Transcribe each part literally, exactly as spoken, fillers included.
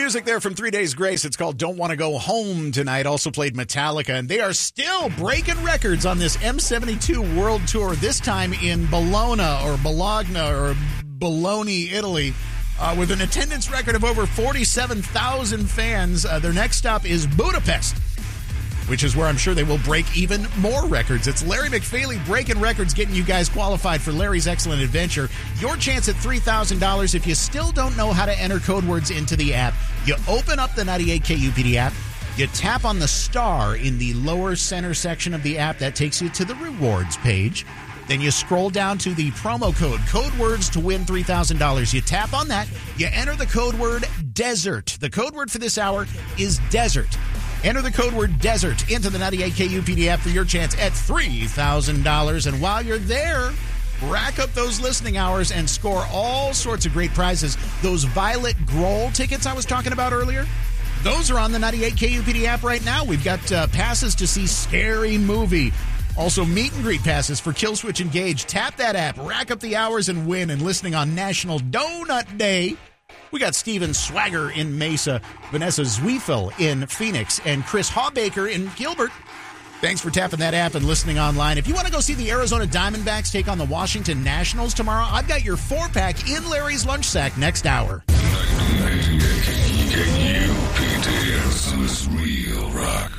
music there from Three Days Grace. It's called Don't Want to Go Home Tonight. Also played Metallica, and they are still breaking records on this M seventy-two World Tour, this time in Bologna or Bologna or Bologna, Italy, uh, with an attendance record of over forty-seven thousand fans. Uh, their next stop is Budapest, which is where I'm sure they will break even more records. It's Larry McFeely breaking records, getting you guys qualified for Larry's Excellent Adventure. Your chance at three thousand dollars. If you still don't know how to enter code words into the app, you open up the ninety-eight K U P D app, you tap on the star in the lower center section of the app. That takes you to the rewards page. Then you scroll down to the promo code, code words to win three thousand dollars. You tap on that. You enter the code word DESERT. The code word for this hour is DESERT. Enter the code word DESERT into the ninety-eight K U P D app for your chance at three thousand dollars. And while you're there, rack up those listening hours and score all sorts of great prizes. Those Violet Grohl tickets I was talking about earlier, those are on the ninety-eight K U P D app right now. We've got uh, passes to see Scary Movie. Also, meet and greet passes for Killswitch Engage. Tap that app, rack up the hours, and win. And listening on National Donut Day, we got Steven Swagger in Mesa, Vanessa Zwiefel in Phoenix, and Chris Hawbaker in Gilbert. Thanks for tapping that app and listening online. If you want to go see the Arizona Diamondbacks take on the Washington Nationals tomorrow, I've got your four-pack in Larry's Lunch Sack next hour. ninety-eight K U P D, Arizona's real rock.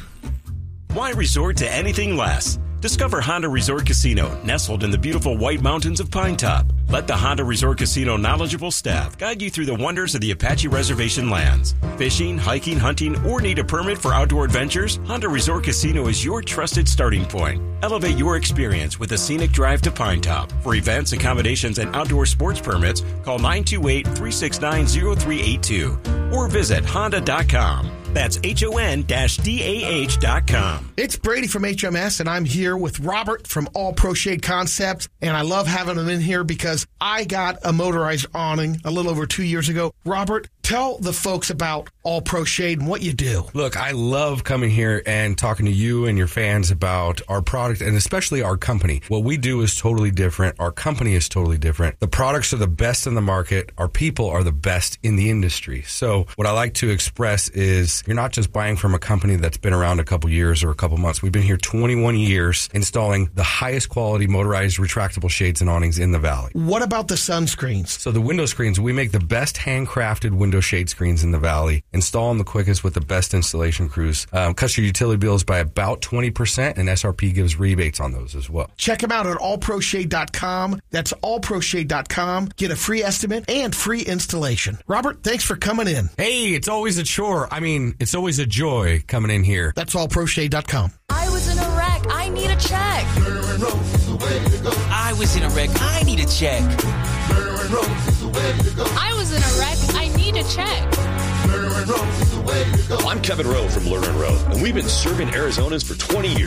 Why resort to anything less? Discover Honda Resort Casino, nestled in the beautiful White Mountains of Pine Top. Let the Honda Resort Casino knowledgeable staff guide you through the wonders of the Apache Reservation lands. Fishing, hiking, hunting, or need a permit for outdoor adventures? Honda Resort Casino is your trusted starting point. Elevate your experience with a scenic drive to Pine Top. For events, accommodations, and outdoor sports permits, call nine two eight, three six nine, zero three eight two or visit honda dot com. That's H O N D A H dot com. It's Brady from H M S, and I'm here with Robert from All Pro Shade Concepts, and I love having him in here because I got a motorized awning a little over two years ago. Robert, tell the folks about All Pro Shade and what you do. Look, I love coming here and talking to you and your fans about our product and especially our company. What we do is totally different. Our company is totally different. The products are the best in the market. Our people are the best in the industry. So what I like to express is you're not just buying from a company that's been around a couple years or a couple months. We've been here twenty-one years installing the highest quality motorized retractable shades and awnings in the valley. What about the sunscreens? So the window screens, we make the best handcrafted window shade screens in the valley. Install them the quickest with the best installation crews. Um, cut your utility bills by about twenty percent, and S R P gives rebates on those as well. Check them out at all pro shade dot com. That's all pro shade dot com. Get a free estimate and free installation. Robert, thanks for coming in. Hey, it's always a chore. I mean, it's always a joy coming in here. That's all pro shade dot com. I was in a wreck. I need a check. I was in a wreck. I need a check. I was in a wreck. I need a check. I'm Kevin Rowe from Lerner and Rowe, and we've been serving Arizonans for twenty years.